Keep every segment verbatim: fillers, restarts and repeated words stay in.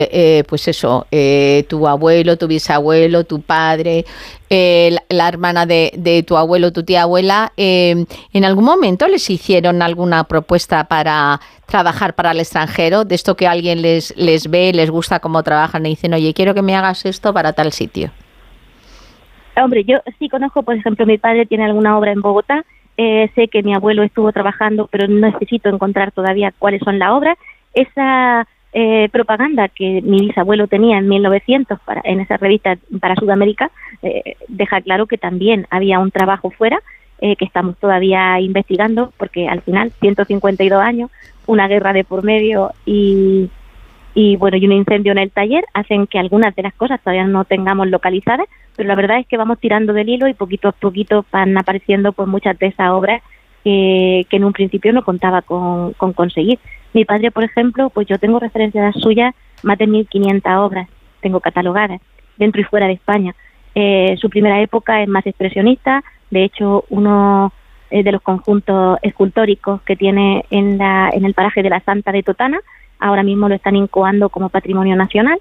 eh, pues eso, eh, tu abuelo, tu bisabuelo, tu padre, eh, la, la hermana de, de tu abuelo, tu tía abuela, eh, ¿en algún momento les hicieron alguna propuesta para trabajar para el extranjero? De esto que alguien les, les ve, les gusta cómo trabajan y dicen, oye, quiero que me hagas esto para tal sitio. Hombre, yo sí conozco, por ejemplo, mi padre tiene alguna obra en Bogotá, eh, sé que mi abuelo estuvo trabajando, pero no necesito encontrar todavía cuáles son las obras. Esa eh, propaganda que mi bisabuelo tenía en mil novecientos para, en esa revista para Sudamérica, eh, deja claro que también había un trabajo fuera, eh, que estamos todavía investigando, porque al final, ciento cincuenta y dos años, una guerra de por medio y, y bueno, y un incendio en el taller hacen que algunas de las cosas todavía no tengamos localizadas, pero la verdad es que vamos tirando del hilo y poquito a poquito van apareciendo pues muchas de esas obras que, que en un principio no contaba con, con conseguir. Mi padre, por ejemplo, pues yo tengo referencias suyas, más de mil quinientas obras, tengo catalogadas, dentro y fuera de España. Eh, su primera época es más expresionista, de hecho uno eh, de los conjuntos escultóricos que tiene en, la, en el paraje de la Santa de Totana, ahora mismo lo están incoando como patrimonio nacional,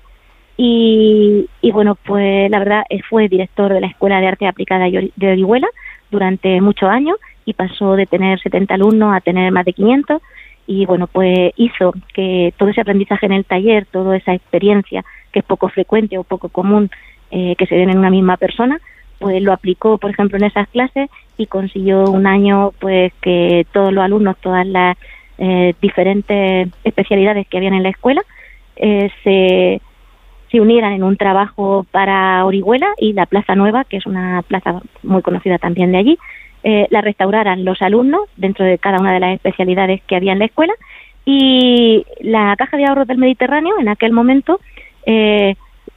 y, y bueno, pues la verdad fue director de la Escuela de Arte Aplicada de Orihuela durante muchos años y pasó de tener setenta alumnos a tener más de quinientos, y bueno, pues hizo que todo ese aprendizaje en el taller, toda esa experiencia que es poco frecuente o poco común eh, que se den en una misma persona, pues lo aplicó, por ejemplo, en esas clases y consiguió un año pues que todos los alumnos, todas las eh, diferentes especialidades que habían en la escuela eh, se, se unieran en un trabajo para Orihuela y la Plaza Nueva, que es una plaza muy conocida también de allí, eh, la restauraran los alumnos dentro de cada una de las especialidades que había en la escuela, y la Caja de Ahorros del Mediterráneo en aquel momento eh,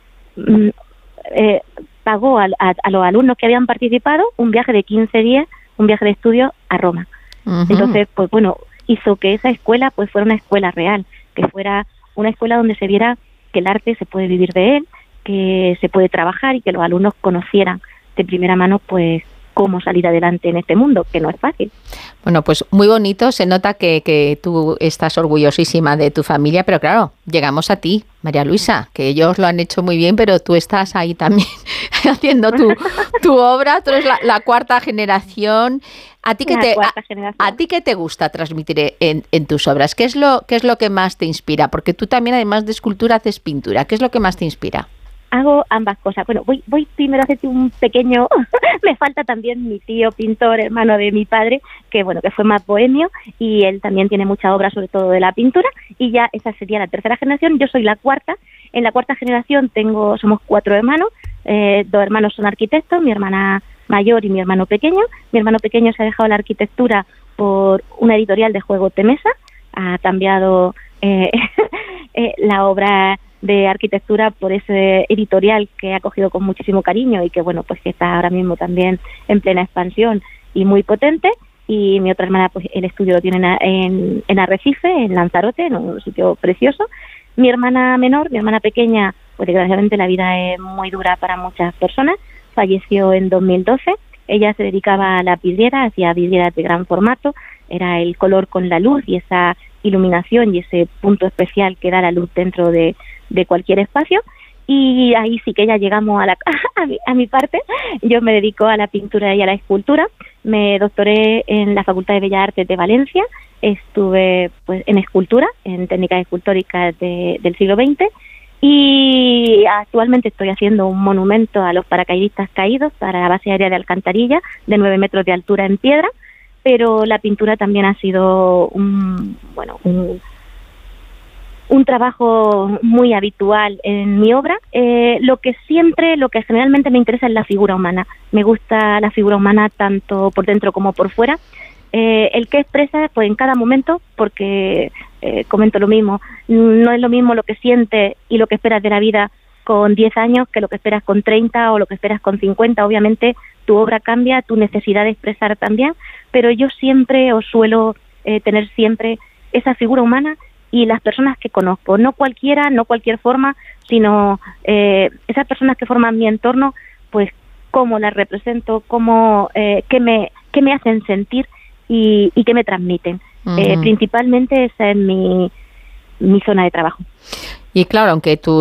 eh, pagó a, a, a los alumnos que habían participado un viaje de quince días, un viaje de estudio a Roma. Uh-huh. Entonces, pues bueno, hizo que esa escuela pues fuera una escuela real, que fuera una escuela donde se viera que el arte se puede vivir de él, que se puede trabajar y que los alumnos conocieran de primera mano pues cómo salir adelante en este mundo, que no es fácil. Bueno, pues muy bonito, se nota que, que tú estás orgullosísima de tu familia, pero claro, llegamos a ti, María Luisa, que ellos lo han hecho muy bien, pero tú estás ahí también haciendo tu, tu obra, tú eres la, la cuarta generación. ¿A ti qué te, a, a ti qué te gusta transmitir en, en tus obras? ¿Qué es lo, qué es lo que más te inspira? Porque tú también, además de escultura, haces pintura. ¿Qué es lo que más te inspira? Hago ambas cosas. Bueno, voy voy primero a hacerte un pequeño... Me falta también mi tío pintor, hermano de mi padre, que bueno, que fue más bohemio, y él también tiene mucha obra, sobre todo de la pintura, y ya esa sería la tercera generación. Yo soy la cuarta. En la cuarta generación tengo somos cuatro hermanos. Eh, dos hermanos son arquitectos, mi hermana mayor y mi hermano pequeño. Mi hermano pequeño se ha dejado la arquitectura por una editorial de juegos de mesa. Ha cambiado eh, eh, la obra de arquitectura por ese editorial que ha cogido con muchísimo cariño y que bueno, pues que está ahora mismo también en plena expansión y muy potente. Y mi otra hermana, pues el estudio lo tiene en, en Arrecife, en Lanzarote, en un sitio precioso. Mi hermana menor, mi hermana pequeña, pues desgraciadamente la vida es muy dura para muchas personas, falleció en dos mil doce. Ella se dedicaba a la vidriera, hacía vidrieras de gran formato, era el color con la luz y esa iluminación y ese punto especial que da la luz dentro de, de cualquier espacio. Y ahí sí que ya llegamos a, la, a, mi, a mi parte. Yo me dedico a la pintura y a la escultura. Me doctoré en la Facultad de Bellas Artes de Valencia. Estuve pues en escultura, en técnicas escultóricas de, del siglo veinte. Y actualmente estoy haciendo un monumento a los paracaidistas caídos para la base aérea de Alcantarilla, de nueve metros de altura en piedra. Pero la pintura también ha sido un, bueno, un, un trabajo muy habitual en mi obra. Eh, lo que siempre, lo que generalmente me interesa es la figura humana. Me gusta la figura humana tanto por dentro como por fuera. Eh, el que expresa, pues en cada momento, porque eh, comento lo mismo, no es lo mismo lo que sientes y lo que esperas de la vida con diez años que lo que esperas con treinta o lo que esperas con cincuenta. Obviamente tu obra cambia, tu necesidad de expresar también, pero yo siempre os suelo eh, tener siempre esa figura humana y las personas que conozco, no cualquiera, no cualquier forma, sino eh, esas personas que forman mi entorno, pues cómo las represento, cómo, eh, qué me, qué me hacen sentir y, y qué me transmiten. Uh-huh. Eh, principalmente esa es mi, mi zona de trabajo. Y claro, aunque tú